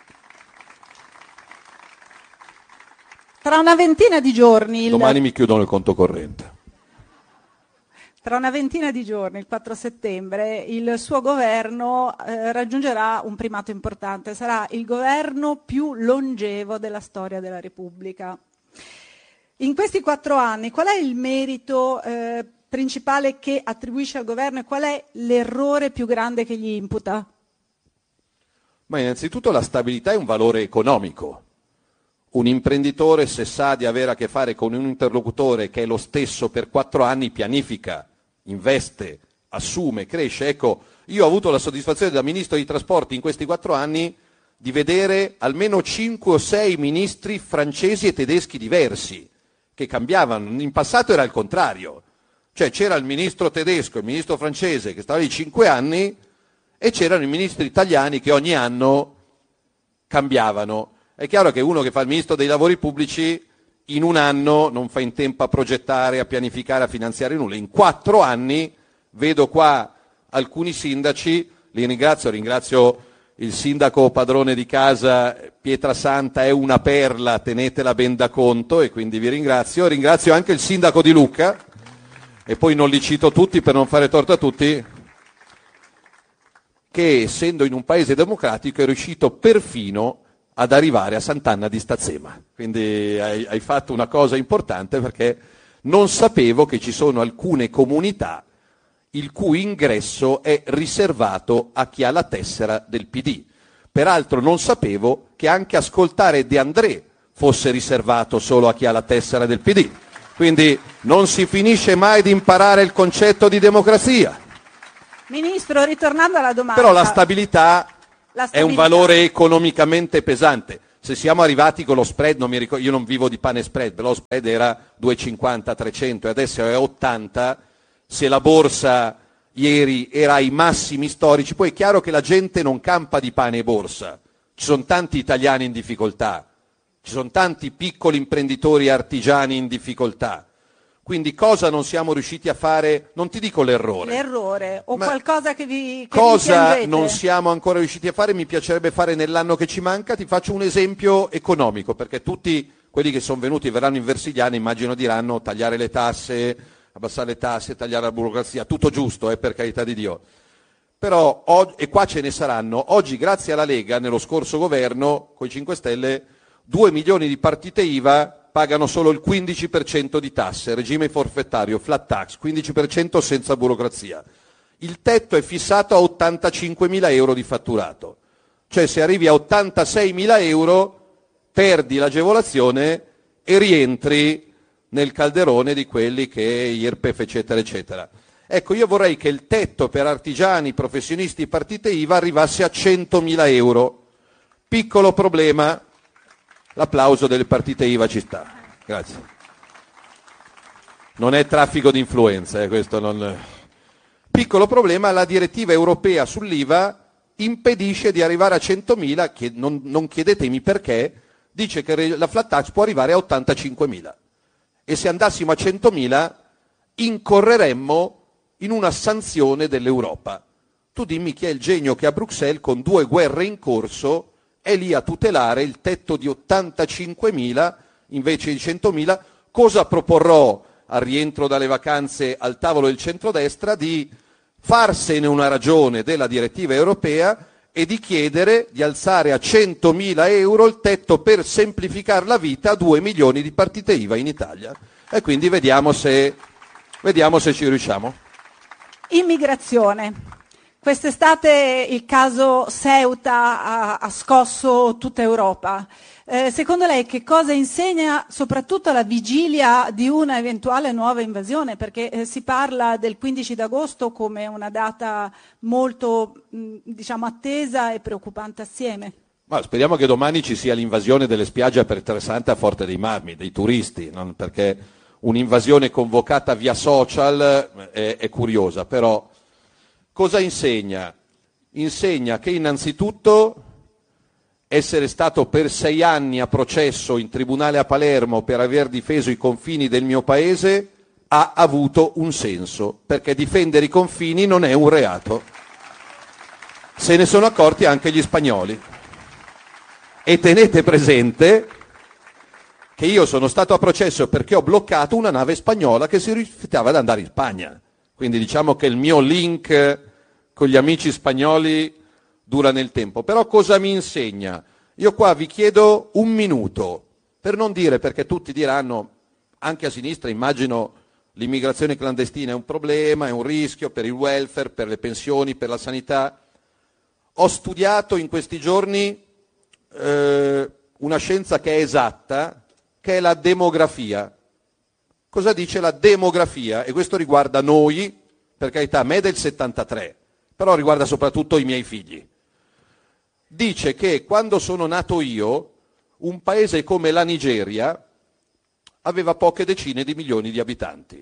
tra una ventina di giorni... Il... Domani mi chiudono il conto corrente. Tra una ventina di giorni, il quattro settembre, il suo governo eh, raggiungerà un primato importante. Sarà il governo più longevo della storia della Repubblica. In questi quattro anni, qual è il merito eh, principale che attribuisce al governo e qual è l'errore più grande che gli imputa? Ma innanzitutto la stabilità è un valore economico. Un imprenditore, se sa di avere a che fare con un interlocutore che è lo stesso per quattro anni, pianifica, investe, assume, cresce. Ecco, io ho avuto la soddisfazione da ministro dei trasporti in questi quattro anni di vedere almeno cinque o sei ministri francesi e tedeschi diversi, che cambiavano. In passato era il contrario, cioè c'era il ministro tedesco e il ministro francese che stava lì cinque anni e c'erano i ministri italiani che ogni anno cambiavano. È chiaro che uno che fa il ministro dei lavori pubblici in un anno non fa in tempo a progettare, a pianificare, a finanziare nulla. In quattro anni vedo qua alcuni sindaci, li ringrazio, ringrazio il sindaco padrone di casa, Pietrasanta è una perla, tenetela ben da conto, e quindi vi ringrazio. Ringrazio anche il sindaco di Lucca, e poi non li cito tutti per non fare torto a tutti, che essendo in un paese democratico è riuscito perfino ad arrivare a Sant'Anna di Stazzema. Quindi hai, hai fatto una cosa importante, perché non sapevo che ci sono alcune comunità il cui ingresso è riservato a chi ha la tessera del P D. Peraltro non sapevo che anche ascoltare De André fosse riservato solo a chi ha la tessera del P D. Quindi non si finisce mai di imparare il concetto di democrazia. Ministro, ritornando alla domanda. Però la stabilità, la stabilità è un valore economicamente pesante. Se siamo arrivati con lo spread, non mi ricordo, io non vivo di pane spread, però lo spread era due virgola cinquanta trecento e adesso è ottanta, se la borsa ieri era ai massimi storici, poi è chiaro che la gente non campa di pane e borsa, ci sono tanti italiani in difficoltà, ci sono tanti piccoli imprenditori artigiani in difficoltà. Quindi cosa non siamo riusciti a fare? Non ti dico l'errore. L'errore o qualcosa che vi che Cosa vi non siamo ancora riusciti a fare? Mi piacerebbe fare nell'anno che ci manca. Ti faccio un esempio economico, perché tutti quelli che sono venuti verranno in Versigliana, immagino diranno tagliare le tasse, abbassare le tasse, tagliare la burocrazia, tutto giusto, eh, per carità di Dio. Però, e qua ce ne saranno, oggi grazie alla Lega, nello scorso governo, con i cinque Stelle, due milioni di partite I V A pagano solo il quindici per cento di tasse, regime forfettario, flat tax, quindici per cento senza burocrazia. Il tetto è fissato a ottantacinquemila euro di fatturato, cioè se arrivi a ottantaseimila euro perdi l'agevolazione e rientri nel calderone di quelli che I R P E F eccetera eccetera. Ecco, io vorrei che il tetto per artigiani, professionisti e partite I V A arrivasse a centomila euro. Piccolo problema. L'applauso delle partite I V A ci sta. Grazie. Non è traffico di influenza, eh, questo non... Piccolo problema, la direttiva europea sull'I V A impedisce di arrivare a centomila, che non, non chiedetemi perché, dice che la flat tax può arrivare a ottantacinquemila. E se andassimo a centomila incorreremmo in una sanzione dell'Europa. Tu dimmi chi è il genio che a Bruxelles, con due guerre in corso, è lì a tutelare il tetto di ottantacinquemila invece di centomila. Cosa proporrò al rientro dalle vacanze al tavolo del centrodestra? Di farsene una ragione della direttiva europea e di chiedere di alzare a centomila euro il tetto per semplificare la vita a due milioni di partite I V A in Italia. E quindi vediamo se, vediamo se ci riusciamo. Immigrazione. Quest'estate il caso Ceuta ha, ha scosso tutta Europa. Eh, secondo lei che cosa insegna soprattutto alla vigilia di una eventuale nuova invasione? Perché eh, si parla del quindici d'agosto come una data molto mh, diciamo attesa e preoccupante assieme. Ma speriamo che domani ci sia l'invasione delle spiagge per Tresante a Forte dei Marmi, dei turisti, non? Perché un'invasione convocata via social è, è curiosa, però... Cosa insegna? Insegna che innanzitutto essere stato per sei anni a processo in tribunale a Palermo per aver difeso i confini del mio paese ha avuto un senso, perché difendere i confini non è un reato. Se ne sono accorti anche gli spagnoli. E tenete presente che io sono stato a processo perché ho bloccato una nave spagnola che si rifiutava di andare in Spagna. Quindi diciamo che il mio link con gli amici spagnoli dura nel tempo. Però cosa mi insegna? Io qua vi chiedo un minuto, per non dire, perché tutti diranno, anche a sinistra immagino l'immigrazione clandestina è un problema, è un rischio per il welfare, per le pensioni, per la sanità. Ho studiato in questi giorni eh, una scienza che è esatta, che è la demografia. Cosa dice la demografia? E questo riguarda noi, per carità, me del settantatré, però riguarda soprattutto i miei figli. Dice che quando sono nato io, un paese come la Nigeria aveva poche decine di milioni di abitanti.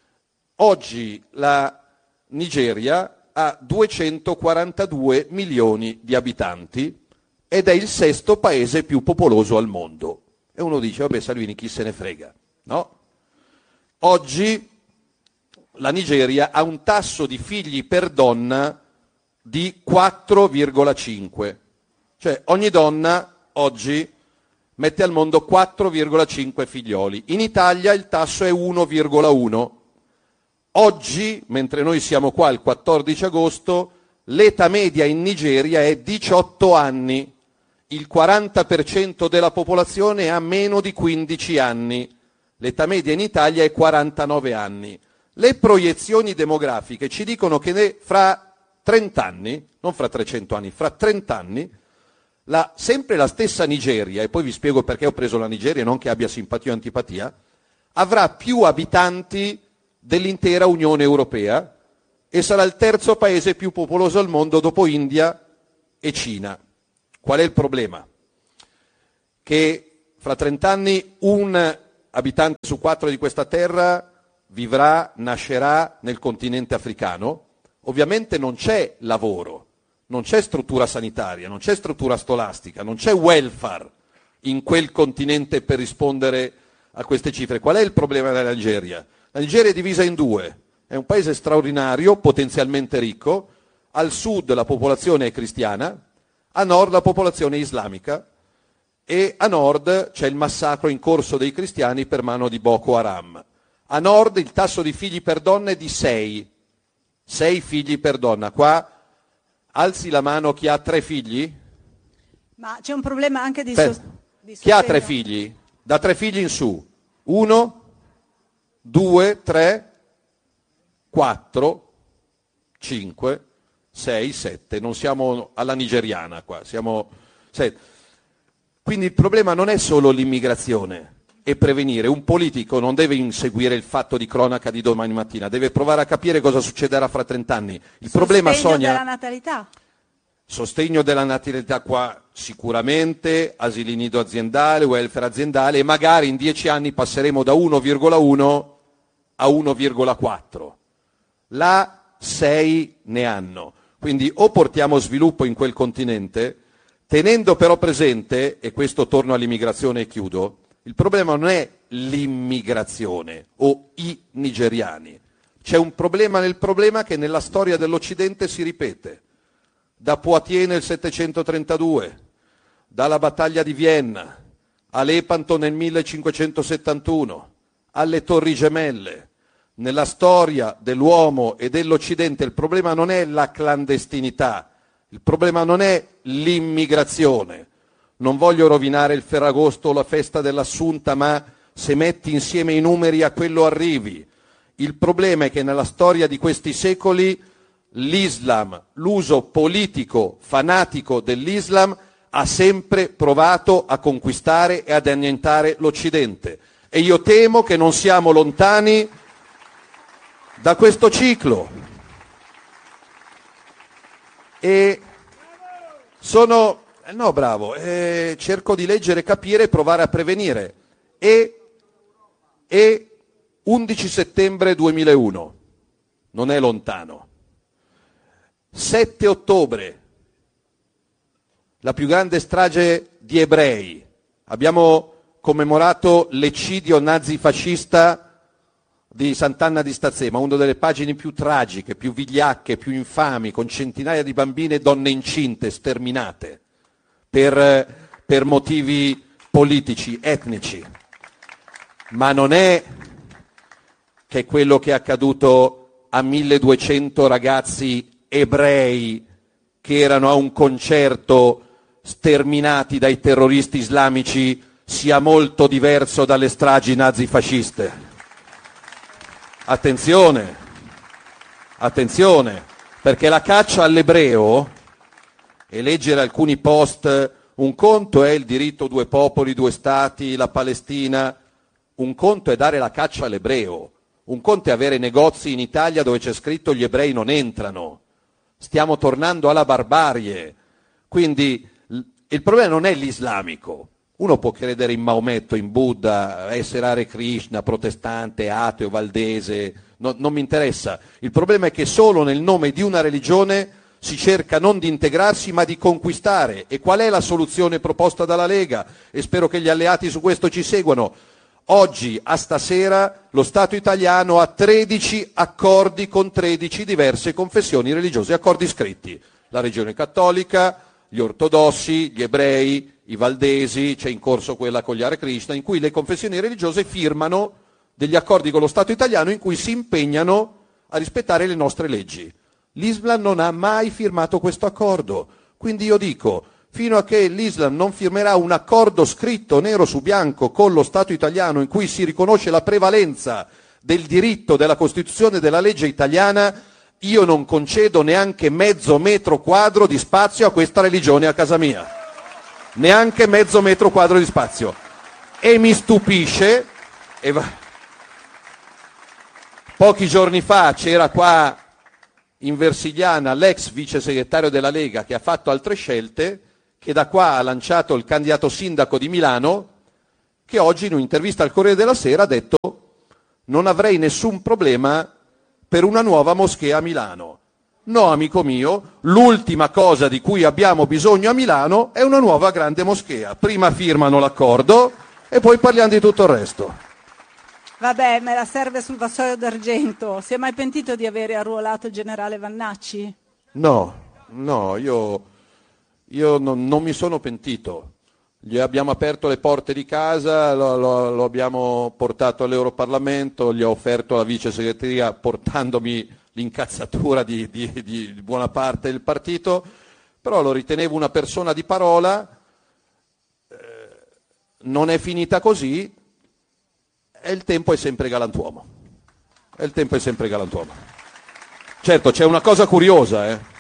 Oggi la Nigeria ha duecentoquarantadue milioni di abitanti ed è il sesto paese più popoloso al mondo. E uno dice, vabbè Salvini, chi se ne frega? No? Oggi la Nigeria ha un tasso di figli per donna di quattro virgola cinque, cioè ogni donna oggi mette al mondo quattro virgola cinque figlioli. In Italia il tasso è uno virgola uno. Oggi, mentre noi siamo qua il quattordici agosto, l'età media in Nigeria è diciotto anni, il quaranta per cento della popolazione ha meno di quindici anni. L'età media in Italia è quarantanove anni. Le proiezioni demografiche ci dicono che ne, fra trenta anni, non fra trecento anni, fra trenta anni, la, sempre la stessa Nigeria, e poi vi spiego perché ho preso la Nigeria, non che abbia simpatia o antipatia, avrà più abitanti dell'intera Unione Europea e sarà il terzo paese più popoloso al mondo dopo India e Cina. Qual è il problema? Che fra trent'anni un abitante su quattro di questa terra vivrà, nascerà nel continente africano. Ovviamente non c'è lavoro, non c'è struttura sanitaria, non c'è struttura scolastica, non c'è welfare in quel continente per rispondere a queste cifre. Qual è il problema della Nigeria? La Nigeria è divisa in due, è un paese straordinario, potenzialmente ricco, al sud la popolazione è cristiana, a nord la popolazione è islamica e a nord c'è il massacro in corso dei cristiani per mano di Boko Haram. A nord il tasso di figli per donna è di sei, sei figli per donna. Qua alzi la mano chi ha tre figli? Ma c'è un problema anche di, Aspetta, sos- di chi ha sostegno. tre figli? Da tre figli in su. Uno, due, tre, quattro, cinque, sei, sette. Non siamo alla nigeriana qua, siamo sette. Quindi il problema non è solo l'immigrazione e prevenire. Un politico non deve inseguire il fatto di cronaca di domani mattina, deve provare a capire cosa succederà fra trent'anni. Il Sostegno problema, Sonia, della natalità. sostegno della natalità qua sicuramente, asili nido aziendale, welfare aziendale, e magari in dieci anni passeremo da uno virgola uno a uno virgola quattro. Là sei ne hanno. Quindi o portiamo sviluppo in quel continente, tenendo però presente, e questo torno all'immigrazione e chiudo, il problema non è l'immigrazione o i nigeriani. C'è un problema nel problema che nella storia dell'Occidente si ripete. Da Poitiers nel settecentotrentadue, dalla battaglia di Vienna, a Lepanto nel millecinquecentosettantuno, alle Torri Gemelle. Nella storia dell'uomo e dell'Occidente il problema non è la clandestinità, il problema non è l'immigrazione. Non voglio rovinare il Ferragosto o la festa dell'Assunta, ma se metti insieme i numeri a quello arrivi. Il problema è che nella storia di questi secoli l'Islam, l'uso politico, fanatico dell'Islam, ha sempre provato a conquistare e ad annientare l'Occidente. E io temo che non siamo lontani da questo ciclo. E sono... No, bravo, eh, cerco di leggere, capire e provare a prevenire. E, e undici settembre duemilauno, non è lontano. sette ottobre, la più grande strage di ebrei. Abbiamo commemorato l'eccidio nazifascista di Sant'Anna di Stazzema, una delle pagine più tragiche, più vigliacche, più infami, con centinaia di bambine e donne incinte sterminate per, per motivi politici, etnici. Ma non è che quello che è accaduto a milleduecento ragazzi ebrei che erano a un concerto sterminati dai terroristi islamici sia molto diverso dalle stragi nazifasciste. Attenzione, attenzione, perché la caccia all'ebreo, e leggere alcuni post, un conto è il diritto due popoli, due stati, la Palestina, un conto è dare la caccia all'ebreo, un conto è avere negozi in Italia dove c'è scritto gli ebrei non entrano. Stiamo tornando alla barbarie. Quindi il problema non è l'islamico. Uno può credere in Maometto, in Buddha, essere Hare Krishna, protestante, ateo, valdese, no, non mi interessa. Il problema è che solo nel nome di una religione si cerca non di integrarsi ma di conquistare. E qual è la soluzione proposta dalla Lega? E spero che gli alleati su questo ci seguano. Oggi, a stasera, lo Stato italiano ha tredici accordi con tredici diverse confessioni religiose, accordi scritti. La Regione Cattolica, gli ortodossi, gli ebrei, i valdesi, c'è in corso quella con gli Hare Krishna, in cui le confessioni religiose firmano degli accordi con lo Stato italiano in cui si impegnano a rispettare le nostre leggi. L'Islam non ha mai firmato questo accordo, quindi io dico, fino a che l'Islam non firmerà un accordo scritto nero su bianco con lo Stato italiano in cui si riconosce la prevalenza del diritto, della Costituzione, della legge italiana, io non concedo neanche mezzo metro quadro di spazio a questa religione a casa mia. Neanche mezzo metro quadro di spazio. E mi stupisce, e va... pochi giorni fa c'era qua in Versigliana l'ex vice segretario della Lega che ha fatto altre scelte, che da qua ha lanciato il candidato sindaco di Milano, che oggi in un'intervista al Corriere della Sera ha detto: non avrei nessun problema per una nuova moschea a Milano. No, amico mio, l'ultima cosa di cui abbiamo bisogno a Milano è una nuova grande moschea. Prima firmano l'accordo e poi parliamo di tutto il resto. Vabbè, me la serve sul vassoio d'argento. Si è mai pentito di avere arruolato il generale Vannacci? No, no, io, io non, non mi sono pentito. Gli abbiamo aperto le porte di casa, lo, lo, lo abbiamo portato all'Europarlamento, gli ho offerto la vice segreteria portandomi l'incazzatura di, di, di buona parte del partito, però lo ritenevo una persona di parola, eh, non è finita così e il tempo è sempre galantuomo. E il tempo è sempre galantuomo. Certo, c'è una cosa curiosa, eh.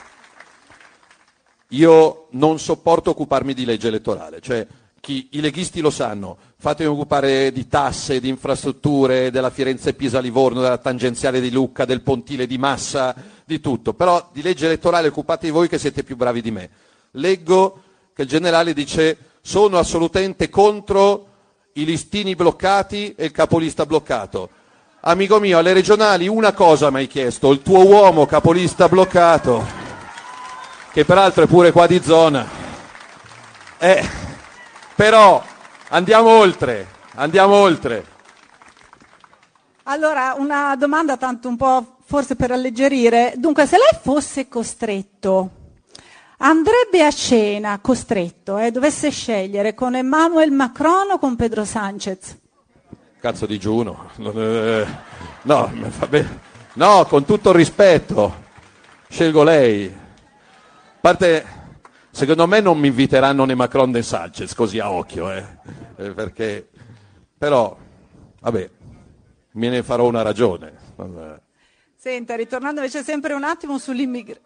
Io non sopporto occuparmi di legge elettorale, cioè chi, i leghisti lo sanno, fatemi occupare di tasse, di infrastrutture, della Firenze-Pisa-Livorno, della tangenziale di Lucca, del pontile di Massa, di tutto, però di legge elettorale occupatevi voi che siete più bravi di me. Leggo che il generale dice: sono assolutamente contro i listini bloccati e il capolista bloccato. Amico mio, alle regionali una cosa mi hai chiesto, il tuo uomo capolista bloccato, che peraltro è pure qua di zona. Eh, però andiamo oltre, andiamo oltre. Allora, una domanda tanto un po' forse per alleggerire. Dunque, se lei fosse costretto, andrebbe a cena, costretto, eh, dovesse scegliere con Emmanuel Macron o con Pedro Sánchez? Cazzo digiuno. Eh, no, va bene. No, con tutto il rispetto, scelgo lei. A parte, secondo me non mi inviteranno né Macron né Sánchez, così a occhio, eh, eh, perché, però, vabbè, me ne farò una ragione. Vabbè. Senta, ritornando invece sempre un attimo sull'immigrazione.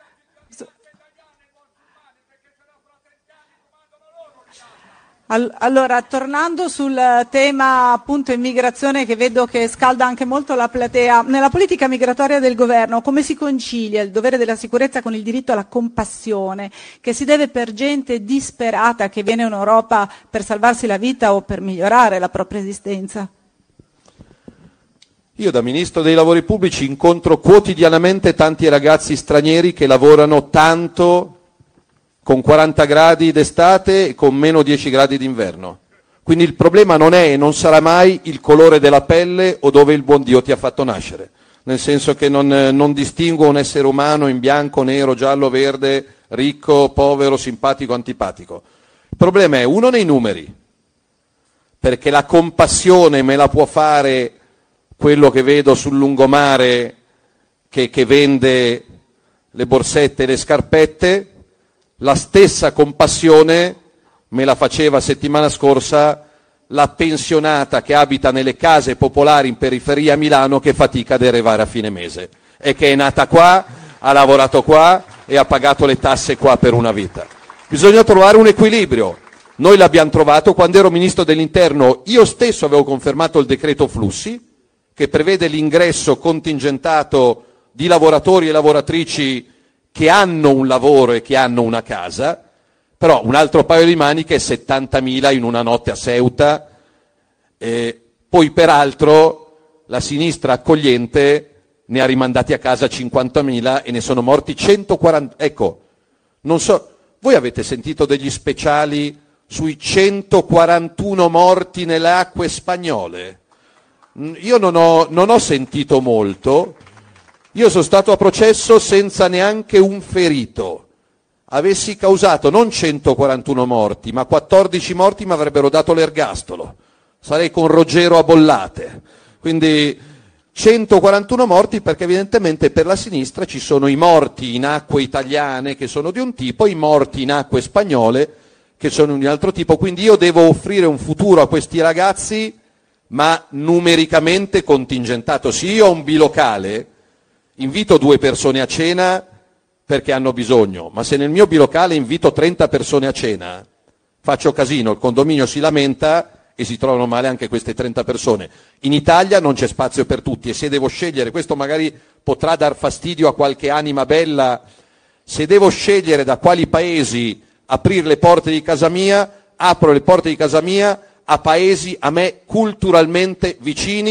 Allora, tornando sul tema appunto immigrazione, che vedo che scalda anche molto la platea, nella politica migratoria del governo come si concilia il dovere della sicurezza con il diritto alla compassione che si deve per gente disperata che viene in Europa per salvarsi la vita o per migliorare la propria esistenza? Io da Ministro dei Lavori Pubblici incontro quotidianamente tanti ragazzi stranieri che lavorano tanto con quaranta gradi d'estate e con meno dieci gradi d'inverno. Quindi il problema non è e non sarà mai il colore della pelle o dove il buon Dio ti ha fatto nascere, nel senso che non, non distingo un essere umano in bianco, nero, giallo, verde, ricco, povero, simpatico, antipatico. Il problema è uno nei numeri, perché la compassione me la può fare quello che vedo sul lungomare che, che vende le borsette e le scarpette. La stessa compassione me la faceva settimana scorsa la pensionata che abita nelle case popolari in periferia a Milano, che fatica ad arrivare a fine mese e che è nata qua, ha lavorato qua e ha pagato le tasse qua per una vita. Bisogna trovare un equilibrio. Noi l'abbiamo trovato quando ero Ministro dell'Interno. Io stesso avevo confermato il decreto flussi, che prevede l'ingresso contingentato di lavoratori e lavoratrici che hanno un lavoro e che hanno una casa, però un altro paio di maniche, settantamila in una notte a Ceuta, e poi peraltro la sinistra accogliente ne ha rimandati a casa cinquantamila e ne sono morti centoquaranta. Ecco, non so, voi avete sentito degli speciali sui centoquarantuno morti nelle acque spagnole? Io non ho, non ho sentito molto. Io sono stato a processo senza neanche un ferito. Avessi causato non centoquarantuno morti, ma quattordici morti mi avrebbero dato l'ergastolo. Sarei con Ruggero a Bollate. Quindi centoquarantuno morti, perché evidentemente per la sinistra ci sono i morti in acque italiane che sono di un tipo, i morti in acque spagnole che sono di un altro tipo. Quindi io devo offrire un futuro a questi ragazzi ma numericamente contingentato. Se io ho un bilocale, invito due persone a cena perché hanno bisogno, ma se nel mio bilocale invito trenta persone a cena, faccio casino, il condominio si lamenta e si trovano male anche queste trenta persone. In Italia non c'è spazio per tutti, e se devo scegliere, questo magari potrà dar fastidio a qualche anima bella, se devo scegliere da quali paesi aprire le porte di casa mia, apro le porte di casa mia a paesi a me culturalmente vicini,